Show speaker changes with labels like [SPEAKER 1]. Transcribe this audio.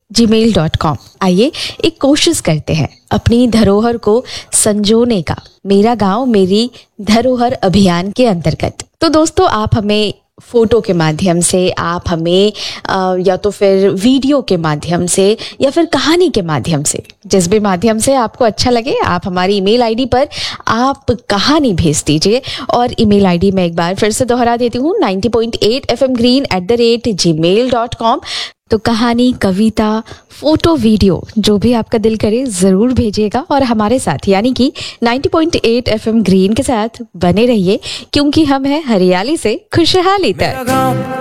[SPEAKER 1] gmail.com। आइए एक कोशिश करते हैं अपनी धरोहर को संजोने का, मेरा गांव मेरी धरोहर अभियान के अंतर्गत। तो दोस्तों, आप हमें फोटो के माध्यम से, आप हमें या तो फिर वीडियो के माध्यम से या फिर कहानी के माध्यम से, जिस भी माध्यम से आपको अच्छा लगे, आप हमारी ईमेल आईडी पर आप कहानी भेज दीजिए। और ईमेल आईडी मैं एक बार फिर से दोहरा देती हूँ, 90.8 fmgreen@gmail.com। तो कहानी, कविता, फोटो, वीडियो जो भी आपका दिल करे ज़रूर भेजिएगा और हमारे साथ यानी कि 90.8 FM ग्रीन के साथ बने रहिए, क्योंकि हम हैं हरियाली से खुशहाली तक।